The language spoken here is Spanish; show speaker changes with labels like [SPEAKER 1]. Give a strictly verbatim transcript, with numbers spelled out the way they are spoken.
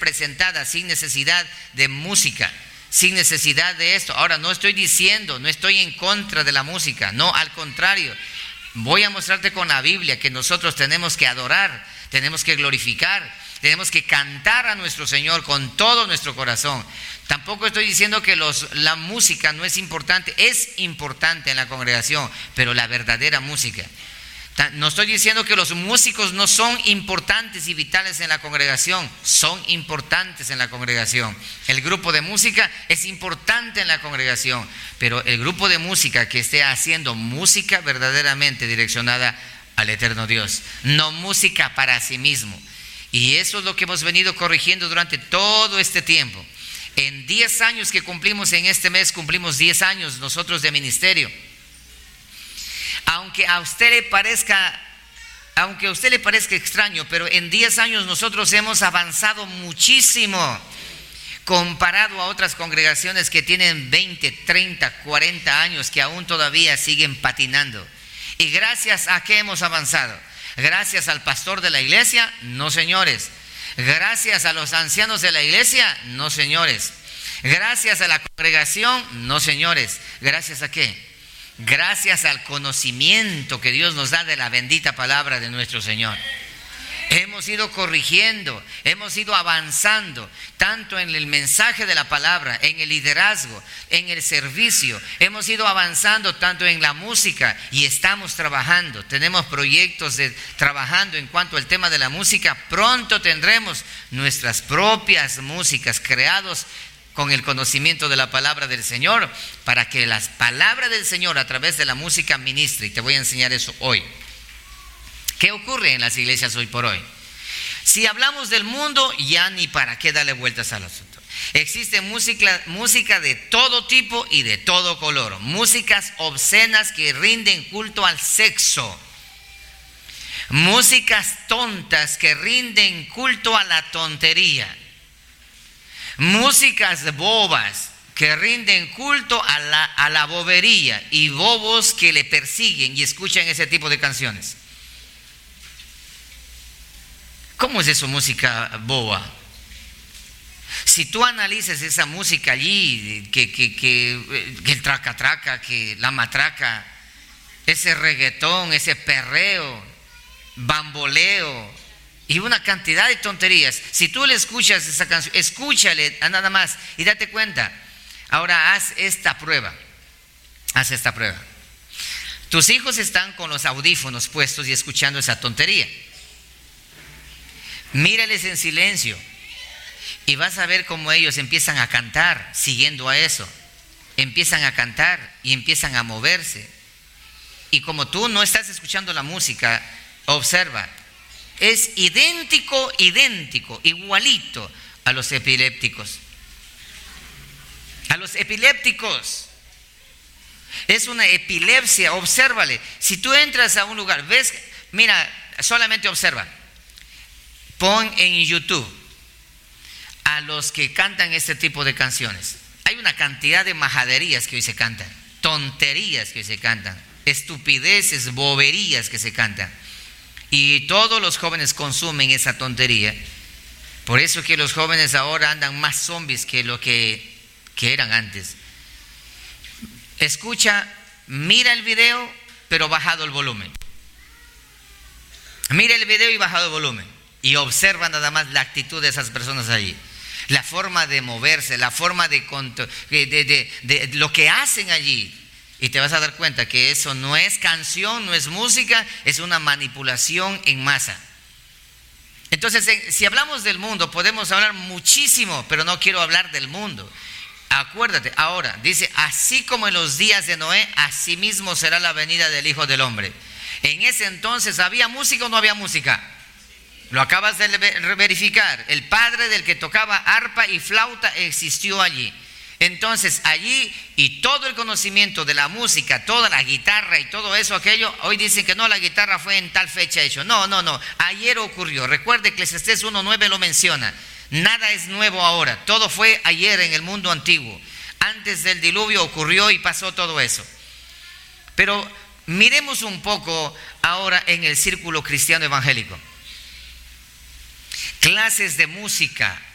[SPEAKER 1] presentada sin necesidad de música, sin necesidad de esto. Ahora, no estoy diciendo, no estoy en contra de la música, no, al contrario. Voy a mostrarte con la Biblia que nosotros tenemos que adorar, tenemos que glorificar, tenemos que cantar a nuestro Señor con todo nuestro corazón. Tampoco estoy diciendo que los, la música no es importante, es importante en la congregación, pero la verdadera música. No estoy diciendo que los músicos no son importantes y vitales en la congregación, son importantes en la congregación. El grupo de música es importante en la congregación, pero el grupo de música que esté haciendo música verdaderamente direccionada al eterno Dios, no música para sí mismo. Y eso es lo que hemos venido corrigiendo durante todo este tiempo. En diez años que cumplimos en este mes, cumplimos diez años nosotros de ministerio. Aunque a usted le parezca, aunque a usted le parezca extraño, pero en diez años nosotros hemos avanzado muchísimo comparado a otras congregaciones que tienen veinte, treinta, cuarenta años, que aún todavía siguen patinando. ¿Y gracias a qué hemos avanzado? ¿Gracias al pastor de la iglesia? No, señores. ¿Gracias a los ancianos de la iglesia? No, señores. ¿Gracias a la congregación? No, señores. ¿Gracias a qué? Gracias al conocimiento que Dios nos da de la bendita palabra de nuestro Señor. Hemos ido corrigiendo, hemos ido avanzando, tanto en el mensaje de la palabra, en el liderazgo, en el servicio. Hemos ido avanzando tanto en la música y estamos trabajando. Tenemos proyectos de trabajando en cuanto al tema de la música. Pronto tendremos nuestras propias músicas creados con el conocimiento de la palabra del Señor, para que las palabras del Señor a través de la música ministre. Y te voy a enseñar eso hoy. ¿Qué ocurre en las iglesias hoy por hoy? Si hablamos del mundo, ya ni para qué darle vueltas al asunto. Existe música, música de todo tipo y de todo color. Músicas obscenas que rinden culto al sexo. Músicas tontas que rinden culto a la tontería. Músicas bobas que rinden culto a la, a la bobería, y bobos que le persiguen y escuchan ese tipo de canciones. ¿Cómo es eso, música boba? Si tú analizas esa música allí, que, que, que, que el traca traca, que la matraca, ese reggaetón, ese perreo, bamboleo y una cantidad de tonterías. Si tú le escuchas esa canción, escúchale a nada más y date cuenta. Ahora haz esta prueba. Haz esta prueba. Tus hijos están con los audífonos puestos y escuchando esa tontería. Mírales en silencio y vas a ver cómo ellos empiezan a cantar siguiendo a eso. Empiezan a cantar y empiezan a moverse. Y como tú no estás escuchando la música, observa. Es idéntico, idéntico, igualito a los epilépticos. A los epilépticos. Es una epilepsia, obsérvale. Si tú entras a un lugar, ves, mira, solamente observa. Pon en YouTube a los que cantan este tipo de canciones. Hay una cantidad de majaderías que hoy se cantan, tonterías que hoy se cantan, estupideces, boberías que se cantan. Y todos los jóvenes consumen esa tontería. Por eso que los jóvenes ahora andan más zombies que lo que, que eran antes. Escucha, mira el video, pero bajado el volumen. Mira el video y bajado el volumen. Y observa nada más la actitud de esas personas allí. La forma de moverse, la forma de, de, de, de, de lo que hacen allí. Y te vas a dar cuenta que eso no es canción, no es música, es una manipulación en masa. Entonces, si hablamos del mundo, podemos hablar muchísimo, pero no quiero hablar del mundo. Acuérdate, ahora, dice, así como en los días de Noé, así mismo será la venida del Hijo del Hombre. En ese entonces, ¿había música o no había música? Lo acabas de verificar. El padre del que tocaba arpa y flauta existió allí. Entonces allí, y todo el conocimiento de la música, toda la guitarra y todo eso, aquello, hoy dicen que no, la guitarra fue en tal fecha hecho. No, no, no, ayer ocurrió. Recuerde que Eclesiastés uno nueve lo menciona. Nada es nuevo ahora, todo fue ayer en el mundo antiguo. Antes del diluvio ocurrió y pasó todo eso. Pero miremos un poco ahora en el círculo cristiano evangélico. Clases de música